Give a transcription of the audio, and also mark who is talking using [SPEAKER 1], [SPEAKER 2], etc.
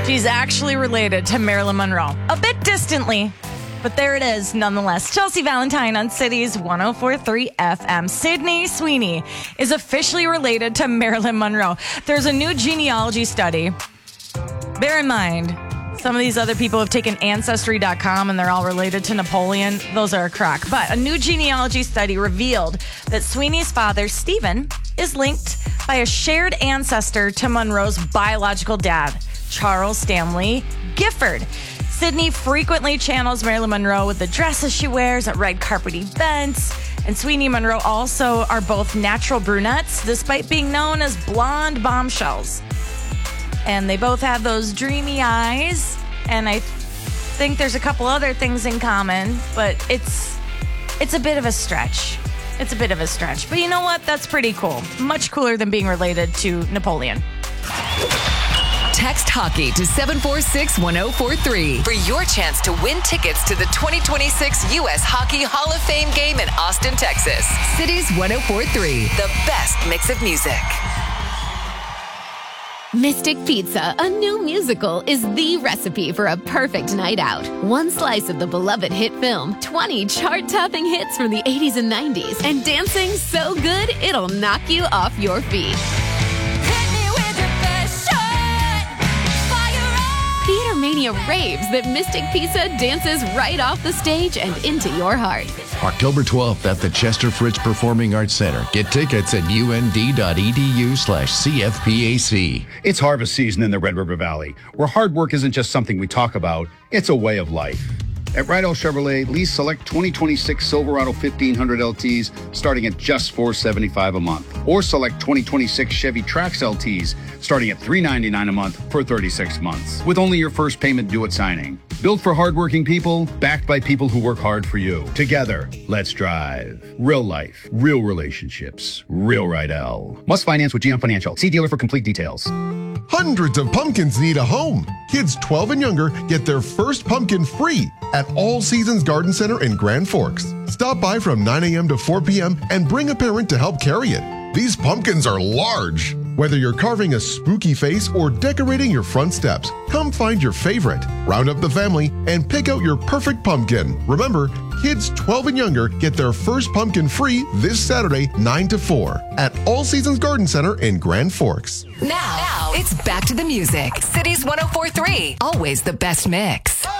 [SPEAKER 1] She's actually related to Marilyn Monroe. A bit distantly, but there it is nonetheless. Chelsea Valentine on Cities 104.3 FM. Sydney Sweeney is officially related to Marilyn Monroe. There's a new genealogy study. Bear in mind, some of these other people have taken Ancestry.com and they're all related to Napoleon. Those are a crock. But a new genealogy study revealed that Sweeney's father, Stephen, is linked by a shared ancestor to Monroe's biological dad, Charles Stanley Gifford. Sydney frequently channels Marilyn Monroe with the dresses she wears at red carpet events. And Sweeney and Monroe also are both natural brunettes, despite being known as blonde bombshells. And they both have those dreamy eyes. And I think there's a couple other things in common, but it's a bit of a stretch. It's a bit of a stretch. But you know what? That's pretty cool. Much cooler than being related to Napoleon.
[SPEAKER 2] Text hockey to 746-1043 for your chance to win tickets to the 2026 U.S. Hockey Hall of Fame game in Austin, Texas. Cities 104.3, the best mix of music.
[SPEAKER 3] Mystic Pizza, a new musical, is the recipe for a perfect night out. One slice of the beloved hit film, 20 chart-topping hits from the 80s and 90s, and dancing so good it'll knock you off your feet. Theater Mania raves that Mystic Pizza dances right off the stage and into your heart.
[SPEAKER 4] October 12th at the Chester Fritz Performing Arts Center. Get tickets at und.edu/CFPAC.
[SPEAKER 5] It's harvest season in the Red River Valley, where hard work isn't just something we talk about, it's a way of life. At Rydell Chevrolet, lease select 2026 Silverado 1500 LTs starting at just $475 a month. Or select 2026 Chevy Trax LTs starting at $399 a month for 36 months. With only your first payment due at signing. Built for hardworking people, backed by people who work hard for you. Together, let's drive. Real life, real relationships, real Rydell. Must finance with GM Financial. See dealer for complete details.
[SPEAKER 6] Hundreds of pumpkins need a home. Kids 12 and younger get their first pumpkin free at All Seasons Garden Center in Grand Forks. Stop by from 9 a.m. to 4 p.m. and bring a parent to help carry it. These pumpkins are large. Whether you're carving a spooky face or decorating your front steps, come find your favorite, round up the family, and pick out your perfect pumpkin. Remember, kids 12 and younger get their first pumpkin free this Saturday, 9 to 4 at All Seasons Garden Center in Grand Forks.
[SPEAKER 2] Now it's back to the music. Cities 104.3, always the best mix.